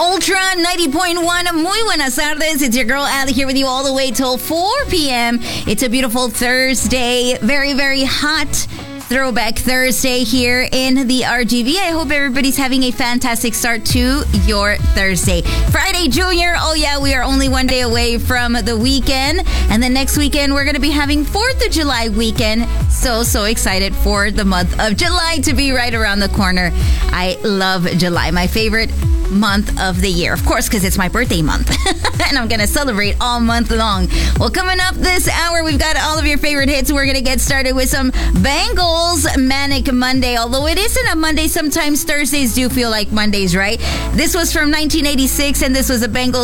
Ultra 90.1. Muy buenas tardes. It's your girl Ali here with you all the way till 4 p.m. It's a beautiful Thursday. Very, very hot. Throwback Thursday here in the RGV. I hope everybody's having a fantastic start to your Thursday. Friday Junior. Oh yeah, we are only one day away from the weekend. And then next weekend, we're going to be having 4th of July weekend. So excited for the month of July to be right around the corner. I love July. My favorite month of the year. Of course, because it's my birthday month. And I'm going to celebrate all month long. Well, coming up this hour, we've got all of your favorite hits. We're going to get started with some Bangles Manic Monday. Although it isn't a Monday, sometimes Thursdays do feel like Mondays, right? This was from 1986, and this was a Bangles